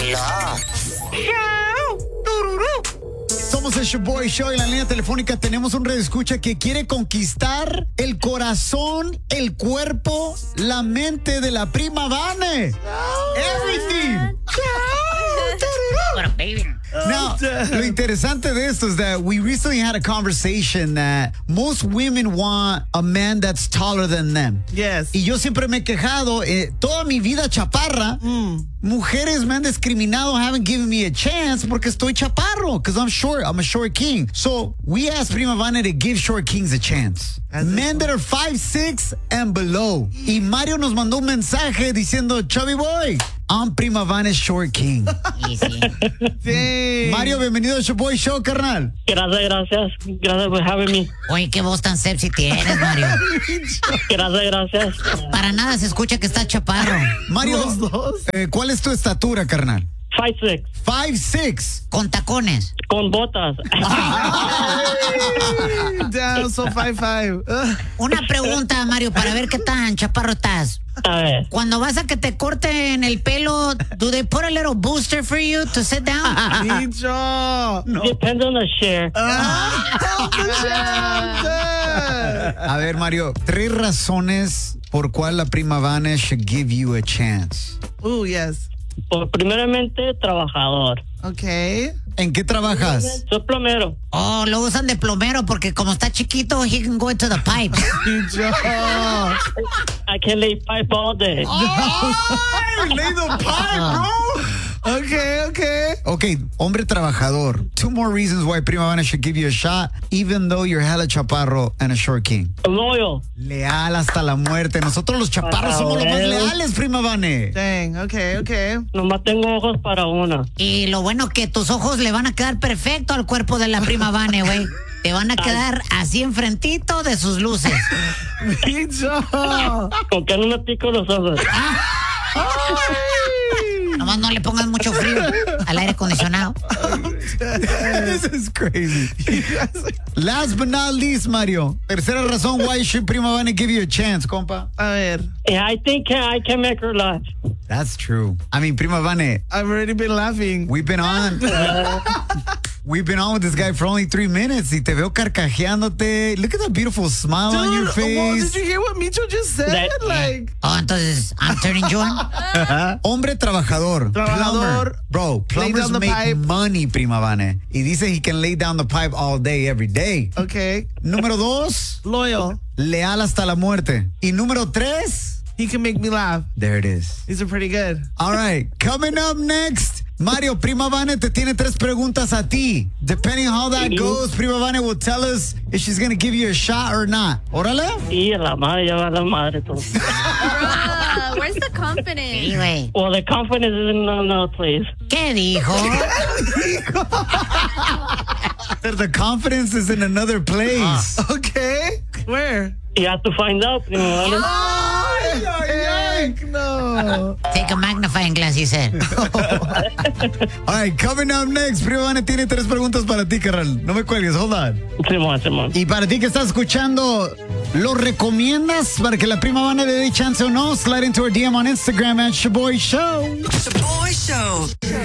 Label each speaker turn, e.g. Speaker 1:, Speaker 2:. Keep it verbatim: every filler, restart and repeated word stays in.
Speaker 1: Hola.
Speaker 2: Somos el Shoboy Show. En la línea telefónica tenemos un radioescucha que quiere conquistar el corazón, el cuerpo, la mente de la prima Vane. Everything. Now, lo interesante de esto es that we recently had a conversation that most women want a man that's taller than them.
Speaker 3: Yes.
Speaker 2: Y yo siempre me he quejado, eh, toda mi vida chaparra, mm. mujeres me han discriminado, haven't given me a chance porque estoy chaparro, because I'm short, I'm a short king. So we asked Prima Vane to give short kings a chance. As Men that are five six and below. Y Mario nos mandó un mensaje diciendo, Chubby Boy, I'm Prima Vane's short king.
Speaker 1: Easy.
Speaker 3: Sí.
Speaker 2: Mario, bienvenido al Shoboy Show, carnal.
Speaker 4: Gracias, gracias. Gracias por having me.
Speaker 1: Oye, qué voz tan sexy tienes, Mario.
Speaker 4: Gracias, gracias.
Speaker 1: Para nada se escucha que está chaparro.
Speaker 2: Mario,
Speaker 3: Los dos.
Speaker 2: eh, ¿cuál es tu estatura, carnal?
Speaker 4: five six.
Speaker 2: five six.
Speaker 1: Con tacones.
Speaker 4: Con botas.
Speaker 3: Down, so five five. Uh.
Speaker 1: Una pregunta, Mario, para ver qué tan chaparro estás.
Speaker 4: A ver.
Speaker 1: Cuando vas a que te corten el pelo, do they put a little booster for you to sit down?
Speaker 3: Nicho.
Speaker 2: No.
Speaker 4: Depends on the share.
Speaker 2: A ver, Mario, tres razones por cuál la prima Vane should give you a chance.
Speaker 3: Oh, yes.
Speaker 4: Por, primeramente, trabajador.
Speaker 3: Okay.
Speaker 2: ¿En qué trabajas?
Speaker 4: Soy plomero.
Speaker 1: Oh, lo usan de plomero porque como está chiquito, he can go into the pipes.
Speaker 3: Nicho.
Speaker 4: I can lay pipe all day.
Speaker 2: ¡Ay! ¡Lay the pipe, bro!
Speaker 3: Okay, okay.
Speaker 2: Okay, hombre trabajador. Two more reasons why Prima Vane should give you a shot, even though you're hella chaparro and a short king.
Speaker 4: Loyal.
Speaker 2: Leal hasta la muerte. Nosotros los chaparros
Speaker 4: Para
Speaker 2: somos los más
Speaker 4: ver.
Speaker 2: leales, Prima Vane.
Speaker 3: Dang, okay, okay.
Speaker 4: Nomás tengo ojos para una.
Speaker 1: Y lo bueno que tus ojos le van a quedar perfecto al cuerpo de la prima Vane, güey. Te van a quedar así enfrentito de sus luces.
Speaker 3: Nicho.
Speaker 4: Con que no me pico los ojos.
Speaker 1: Nomás no le pongas mucho frío al aire acondicionado.
Speaker 2: This is crazy. Last but not least, Mario. Tercera razón why should Prima Vane give you a chance, compa.
Speaker 3: A ver.
Speaker 4: Yeah, I think I can make her laugh.
Speaker 2: That's true. I mean, Prima Vane,
Speaker 3: I've already been laughing.
Speaker 2: we've been on. We've been on with this guy for only three minutes. Y te veo carcajeándote. Look at that beautiful smile
Speaker 3: Dude,
Speaker 2: on your
Speaker 3: well,
Speaker 2: face.
Speaker 3: did you hear what Micho just said?
Speaker 4: That-
Speaker 3: like,
Speaker 1: Oh, entonces, I'm turning you on.
Speaker 2: Hombre trabajador.
Speaker 3: Trabajador.
Speaker 2: Plumber. Bro,
Speaker 3: Lay
Speaker 2: plumbers
Speaker 3: down the
Speaker 2: make
Speaker 3: pipe.
Speaker 2: money, Prima Vane. Y dice he can lay down the pipe all day, every day.
Speaker 3: okay.
Speaker 2: Número dos,
Speaker 3: Loyal.
Speaker 2: leal hasta la muerte. Y número tres,
Speaker 3: He can make me laugh.
Speaker 2: there it is.
Speaker 3: These are pretty good.
Speaker 2: All right, coming up next, Mario, Prima Vane te tiene tres preguntas a ti. Depending on how that goes, Prima Vane will tell us if she's going to give you a shot or not. Órale.
Speaker 4: Y la madre, ya va la madre todo.
Speaker 5: Bruh, where's the
Speaker 1: Sí,
Speaker 5: confidence?
Speaker 1: güey.
Speaker 4: Well, the confidence is in another place.
Speaker 1: ¿Qué dijo?
Speaker 2: The confidence is in another place.
Speaker 3: Okay. Where?
Speaker 4: You have to find out. You know,
Speaker 3: Ay, ay, ay, no.
Speaker 1: Take a magnifying glass, he said.
Speaker 2: All right, coming up next, Prima Vane tiene tres preguntas para ti, carnal. No me cuelgues, hold on.
Speaker 4: Simón, Simón.
Speaker 2: Y para ti que estás escuchando, ¿lo recomiendas para que la Prima Vane le dé chance o no? Slide into our D M on Instagram at Shoboy Show.
Speaker 6: Shoboy Show.